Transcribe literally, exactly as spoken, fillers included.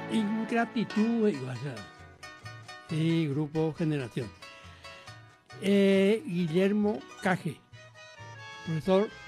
Ingratitud e igualdad. Sí, Grupo Generación. Eh, Guillermo Caje, profesor